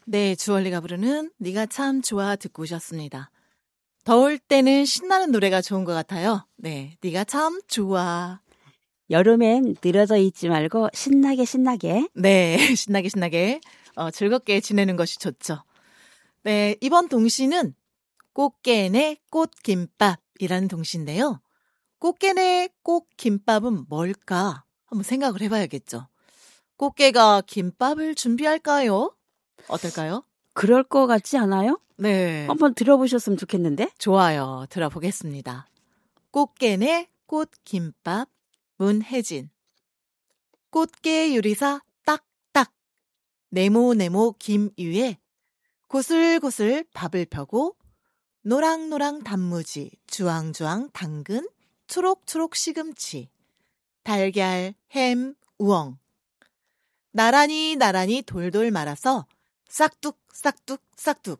네, 주얼리가 부르는 네가 참 좋아 듣고 오셨습니다. 더울 때는 신나는 노래가 좋은 것 같아요. 네, 네가 참 좋아. 여름엔 늘어져 있지 말고 신나게. 네, 신나게 즐겁게 지내는 것이 좋죠. 네, 이번 동시는 꽃게네 꽃김밥이라는 동시인데요. 꽃게네 꽃김밥은 뭘까? 한번 생각을 해봐야겠죠. 꽃게가 김밥을 준비할까요? 어떨까요? 그럴 것 같지 않아요? 네. 한번 들어보셨으면 좋겠는데? 좋아요. 들어보겠습니다. 꽃게네 꽃김밥 문혜진. 꽃게 요리사 딱딱 네모네모 김 위에 고슬고슬 밥을 펴고 노랑노랑 단무지, 주황주황 당근, 초록초록 시금치, 달걀, 햄, 우엉. 나란히 돌돌 말아서 싹둑.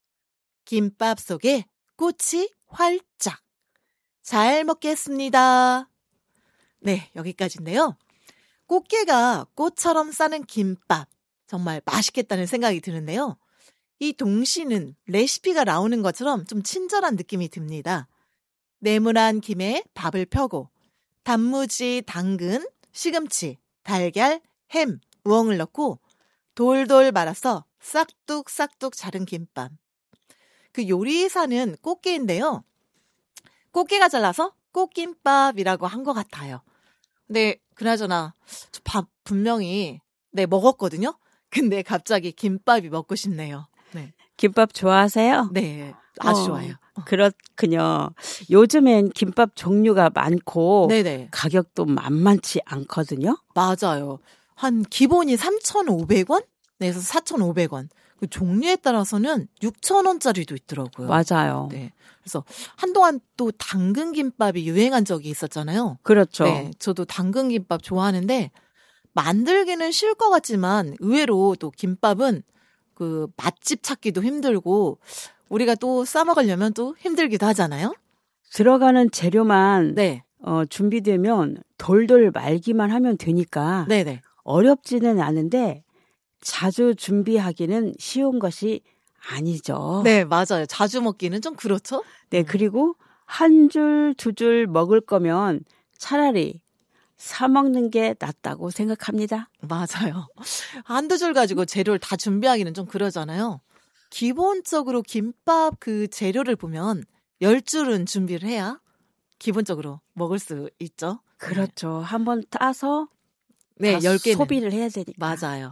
김밥 속에 꽃이 활짝. 잘 먹겠습니다. 네, 여기까지인데요. 꽃게가 꽃처럼 싸는 김밥. 정말 맛있겠다는 생각이 드는데요. 이 동시는 레시피가 나오는 것처럼 좀 친절한 느낌이 듭니다. 네모난 김에 밥을 펴고 단무지, 당근, 시금치, 달걀, 햄, 우엉을 넣고 돌돌 말아서 싹둑 자른 김밥. 그 요리사는 꽃게인데요. 꽃게가 잘라서 꽃김밥이라고 한 것 같아요. 근데 그나저나 저 밥 분명히 먹었거든요. 근데 갑자기 김밥이 먹고 싶네요. 네. 김밥 좋아하세요? 네, 아주 좋아요. 그렇군요. 요즘엔 김밥 종류가 많고 네네. 가격도 만만치 않거든요. 맞아요. 한 기본이 3,500원? 내서 4,500원. 그 종류에 따라서는 6,000원짜리도 있더라고요. 맞아요. 네. 그래서 한동안 또 당근김밥이 유행한 적이 있었잖아요. 그렇죠. 네. 저도 당근김밥 좋아하는데 만들기는 쉬울 것 같지만 의외로 또 김밥은 그 맛집 찾기도 힘들고 우리가 또 싸먹으려면 또 힘들기도 하잖아요. 들어가는 재료만 네. 준비되면 돌돌 말기만 하면 되니까 네네. 어렵지는 않은데 자주 준비하기는 쉬운 것이 아니죠. 네, 맞아요. 자주 먹기는 좀 그렇죠? 네, 그리고 한 줄, 두 줄 먹을 거면 차라리 사 먹는 게 낫다고 생각합니다. 맞아요. 한두 줄 가지고 재료를 다 준비하기는 좀 그러잖아요. 기본적으로 김밥 그 재료를 보면 10줄은 준비를 해야 기본적으로 먹을 수 있죠. 그렇죠. 한번 따서 네, 10개는 소비를 해야 되니까. 맞아요.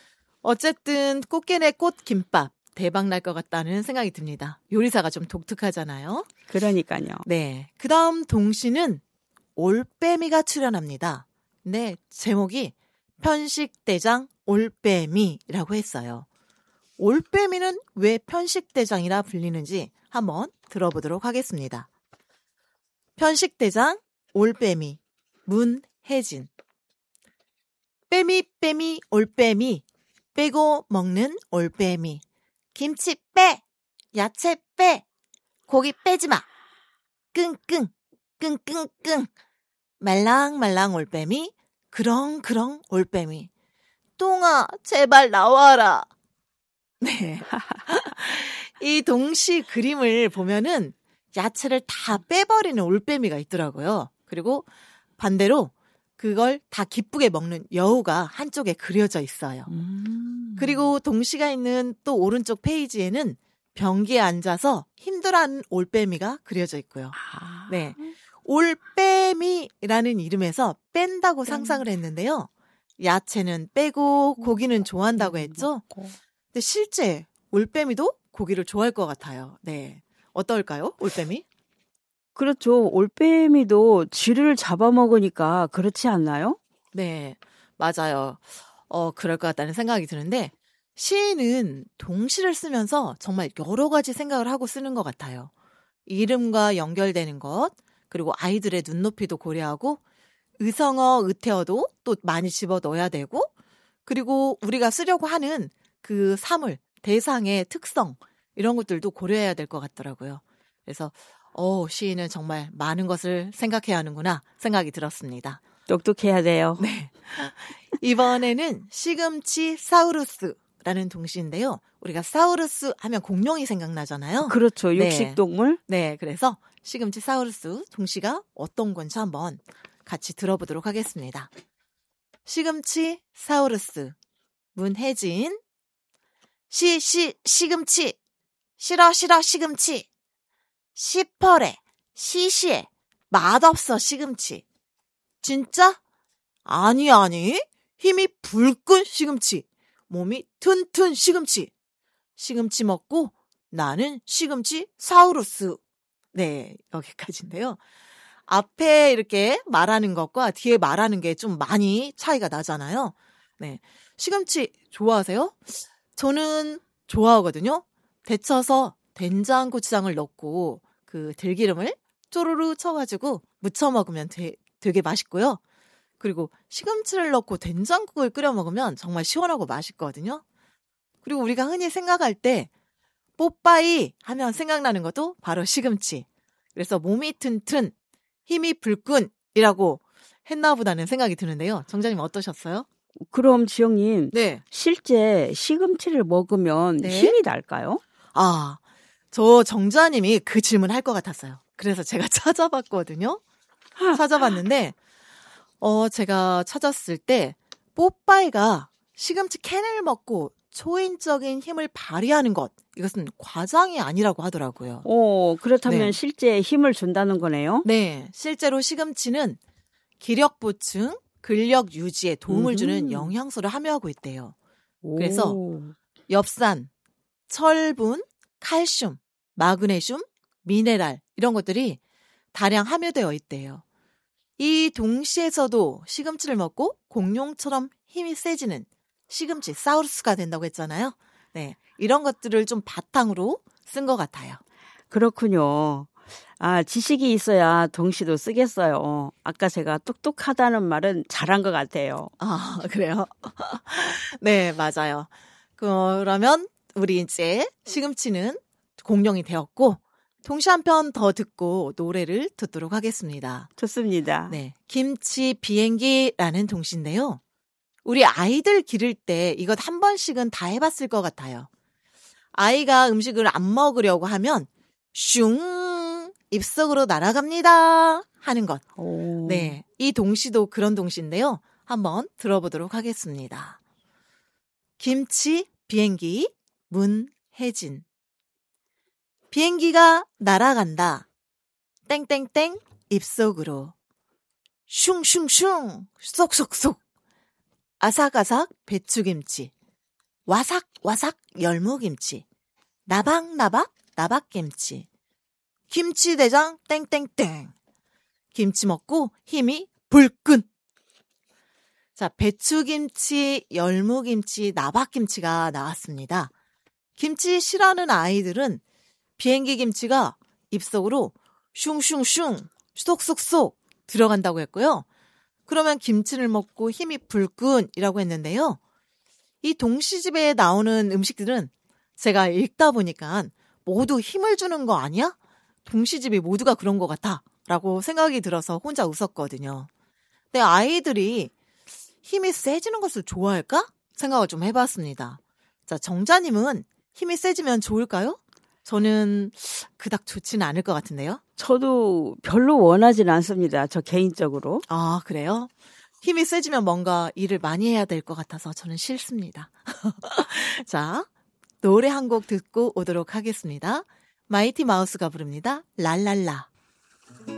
어쨌든 꽃게네 꽃김밥 대박 날 것 같다는 생각이 듭니다. 요리사가 좀 독특하잖아요. 그러니까요. 네, 그다음 동시는 올빼미가 출연합니다. 네, 제목이 편식대장 올빼미라고 했어요. 올빼미는 왜 편식대장이라 불리는지 한번 들어보도록 하겠습니다. 편식대장 올빼미 문혜진. 빼미 올빼미 빼고 먹는 올빼미. 김치 빼, 야채 빼, 고기 빼지 마. 끙끙 말랑말랑 올빼미, 그렁 올빼미. 똥아, 제발 나와라. 네. 이 동시 그림을 보면은 야채를 다 빼버리는 올빼미가 있더라고요. 그리고 반대로 그걸 다 기쁘게 먹는 여우가 한쪽에 그려져 있어요. 그리고 동시가 있는 또 오른쪽 페이지에는 변기에 앉아서 힘들어하는 올빼미가 그려져 있고요. 네. 올빼미라는 이름에서 뺀다고 상상을 했는데요. 야채는 빼고 고기는 좋아한다고 했죠. 근데 실제 올빼미도 고기를 좋아할 것 같아요. 네. 어떨까요? 올빼미? 그렇죠. 올빼미도 쥐를 잡아먹으니까 그렇지 않나요? 네. 맞아요. 그럴 것 같다는 생각이 드는데 시인은 동시를 쓰면서 정말 여러 가지 생각을 하고 쓰는 것 같아요. 이름과 연결되는 것, 그리고 아이들의 눈높이도 고려하고 의성어, 의태어도 또 많이 집어넣어야 되고 그리고 우리가 쓰려고 하는 그 사물, 대상의 특성 이런 것들도 고려해야 될 것 같더라고요. 그래서 시인은 정말 많은 것을 생각해야 하는구나 생각이 들었습니다. 똑똑해야 돼요. 네. 이번에는 시금치 사우루스 사우루스라는 동시인데요. 우리가 사우루스 하면 공룡이 생각나잖아요. 그렇죠. 네. 육식동물. 네, 그래서 시금치 사우루스 동시가 어떤 건지 한번 같이 들어보도록 하겠습니다. 시금치 사우루스 문혜진 시금치 싫어 시금치 시퍼래 시시해 맛없어 시금치 진짜? 아니 힘이 불끈 시금치 몸이 튼튼 시금치 시금치 먹고 나는 시금치 사우루스. 네, 여기까지인데요. 앞에 이렇게 말하는 것과 뒤에 말하는 게 좀 많이 차이가 나잖아요. 네. 시금치 좋아하세요? 저는 좋아하거든요. 데쳐서 된장 고추장을 넣고 그 들기름을 쪼르르 쳐가지고 무쳐 먹으면 되게 맛있고요. 그리고 시금치를 넣고 된장국을 끓여 먹으면 정말 시원하고 맛있거든요. 그리고 우리가 흔히 생각할 때 뽀빠이 하면 생각나는 것도 바로 시금치. 그래서 몸이 튼튼, 힘이 불끈이라고 했나 보다는 생각이 드는데요. 정자님 어떠셨어요? 그럼 지영님, 네. 실제 시금치를 먹으면 네. 힘이 날까요? 아, 저 정자님이 그 질문 할 것 같았어요. 그래서 제가 찾아봤거든요. 찾아봤는데 제가 찾았을 때 뽀빠이가 시금치 캔을 먹고 초인적인 힘을 발휘하는 것, 이것은 과장이 아니라고 하더라고요. 그렇다면 네. 실제 힘을 준다는 거네요? 네, 실제로 시금치는 기력 보충, 근력 유지에 도움을 주는 영양소를 함유하고 있대요. 그래서 엽산, 철분, 칼슘, 마그네슘, 미네랄 이런 것들이 다량 함유되어 있대요. 이 동시에서도 시금치를 먹고 공룡처럼 힘이 세지는 시금치 사우루스가 된다고 했잖아요. 네, 이런 것들을 좀 바탕으로 쓴 것 같아요. 그렇군요. 지식이 있어야 동시도 쓰겠어요. 아까 제가 똑똑하다는 말은 잘한 것 같아요. 아, 그래요? 네, 맞아요. 그러면 우리 이제 시금치는 공룡이 되었고 동시 한 편 더 듣고 노래를 듣도록 하겠습니다. 좋습니다. 네, 김치 비행기라는 동시인데요. 우리 아이들 기를 때 이것 한 번씩은 다 해봤을 것 같아요. 아이가 음식을 안 먹으려고 하면 슝 입속으로 날아갑니다 하는 것. 네, 이 동시도 그런 동시인데요. 한번 들어보도록 하겠습니다. 김치 비행기 문혜진 비행기가 날아간다. 땡땡땡 입속으로 슝슝슝 쏙쏙쏙 아삭아삭 배추김치 와삭와삭 열무김치 나박나박 나박김치 김치대장 땡땡땡 김치 먹고 힘이 불끈. 자, 배추김치, 열무김치, 나박김치가 나왔습니다. 김치 싫어하는 아이들은 비행기 김치가 입속으로 슝슝슝 쏙쏙쏙 들어간다고 했고요. 그러면 김치를 먹고 힘이 불끈이라고 했는데요. 이 동시집에 나오는 음식들은 제가 읽다 보니까 모두 힘을 주는 거 아니야? 동시집이 모두가 그런 것 같아 라고 생각이 들어서 혼자 웃었거든요. 근데 아이들이 힘이 세지는 것을 좋아할까? 생각을 좀 해봤습니다. 자, 정자님은 힘이 세지면 좋을까요? 저는 그닥 좋지는 않을 것 같은데요. 저도 별로 원하진 않습니다. 저 개인적으로. 아, 그래요? 힘이 세지면 뭔가 일을 많이 해야 될 것 같아서 저는 싫습니다. 자, 노래 한 곡 듣고 오도록 하겠습니다. 마이티 마우스가 부릅니다. 랄랄라.